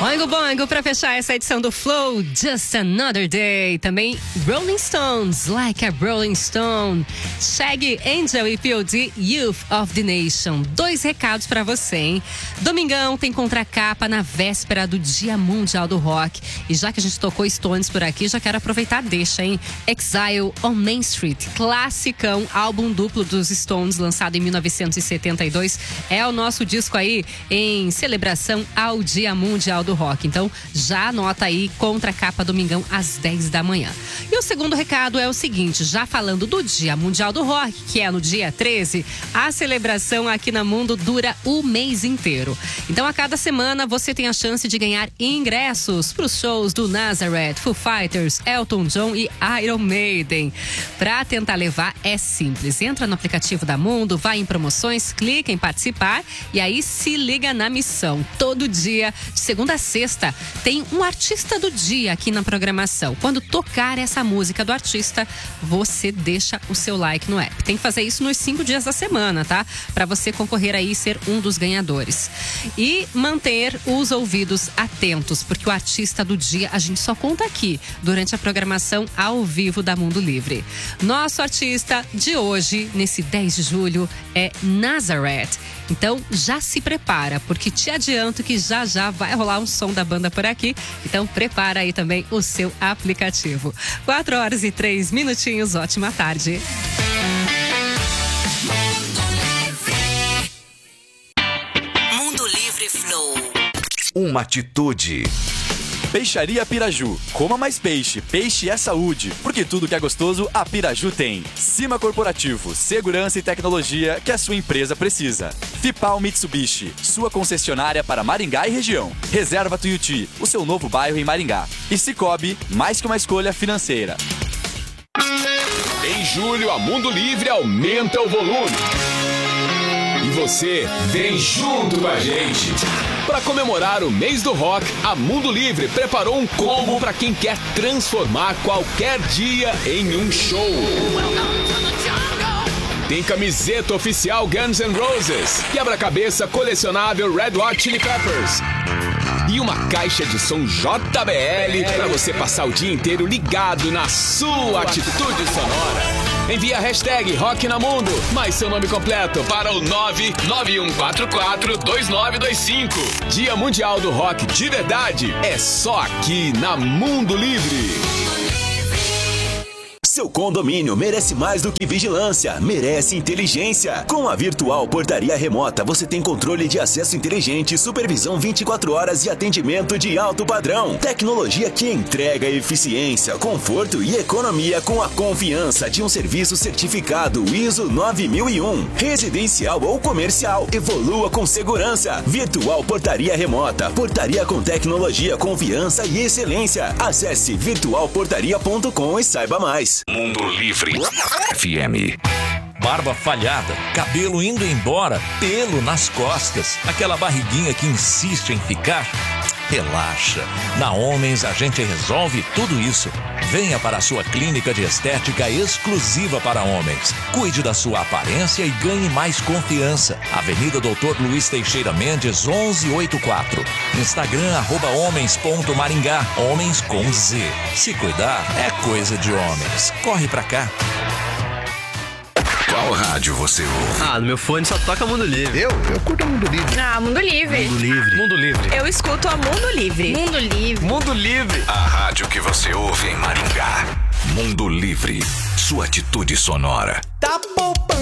Oingo Boingo pra fechar essa edição do Flow, Just Another Day. Também Rolling Stones, Like a Rolling Stone. Shaggy, Angel e P.O.D., Youth of the Nation. 2 recados pra você, hein? Domingão tem contracapa na véspera do Dia Mundial do Rock. E já que a gente tocou Stones por aqui, já quero aproveitar, deixa, hein? Exile on Main Street, classicão, álbum duplo dos Stones, lançado em 1972. É o nosso disco aí em celebração ao Dia Mundial do Rock. Então, já anota aí, contracapa domingão às 10 da manhã. E o segundo recado é o seguinte, já falando do Dia Mundial do Rock, que é no dia 13, a celebração aqui na Mundo dura o mês inteiro. Então, a cada semana você tem a chance de ganhar ingressos para os shows do Nazareth, Foo Fighters, Elton John e Iron Maiden. Para tentar levar é simples. Entra no aplicativo da Mundo, vai em promoções, clica em participar e aí se liga na missão. Todo dia, de segunda a sexta, tem um artista do dia aqui na programação. Quando tocar essa música do artista, você deixa o seu like no app. Tem que fazer isso nos 5 dias da semana, tá? Para você concorrer aí e ser um dos ganhadores. E manter os ouvidos atentos, porque o artista do dia a gente só conta aqui, durante a programação ao vivo da Mundo Livre. Nosso artista de hoje, nesse 10 de julho, é Nazareth. Então já se prepara, porque te adianto que já vai rolar um som da banda por aqui. Então prepara aí também o seu aplicativo. 4h03, ótima tarde. Mundo Livre Flow. Uma atitude. Peixaria Piraju. Coma mais peixe. Peixe é saúde. Porque tudo que é gostoso, a Piraju tem. Cima Corporativo. Segurança e tecnologia que a sua empresa precisa. Fipal Mitsubishi. Sua concessionária para Maringá e região. Reserva Tuiuti. O seu novo bairro em Maringá. E Cicobi. Mais que uma escolha financeira. Em julho, a Mundo Livre aumenta o volume. E você vem junto com a gente. Para comemorar o mês do rock, a Mundo Livre preparou um combo para quem quer transformar qualquer dia em um show. Tem camiseta oficial Guns N' Roses, quebra-cabeça colecionável Red Hot Chili Peppers e uma caixa de som JBL para você passar o dia inteiro ligado na sua atitude sonora. Envie a hashtag Rock na Mundo, mais seu nome completo para o 991442925. Dia Mundial do Rock de verdade é só aqui na Mundo Livre. Seu condomínio merece mais do que vigilância, merece inteligência. Com a Virtual Portaria Remota, você tem controle de acesso inteligente, supervisão 24 horas e atendimento de alto padrão. Tecnologia que entrega eficiência, conforto e economia com a confiança de um serviço certificado ISO 9001. Residencial ou comercial, evolua com segurança. Virtual Portaria Remota, portaria com tecnologia, confiança e excelência. Acesse virtualportaria.com e saiba mais. Mundo Livre FM. Barba falhada, cabelo indo embora, pelo nas costas, aquela barriguinha que insiste em ficar? Relaxa, na Homens a gente resolve tudo isso. Venha para a sua clínica de estética exclusiva para homens. Cuide da sua aparência e ganhe mais confiança. Avenida Doutor Luiz Teixeira Mendes, 1184. Instagram, @homens.maringá. Homens com Z. Se cuidar é coisa de homens. Corre pra cá. Qual rádio você ouve? No meu fone só toca Mundo Livre. Eu curto Mundo Livre. Mundo Livre. Mundo Livre. Mundo Livre. Eu escuto a Mundo Livre. Mundo Livre. Mundo Livre. A rádio que você ouve em Maringá. Mundo Livre. Sua atitude sonora. Tá poupando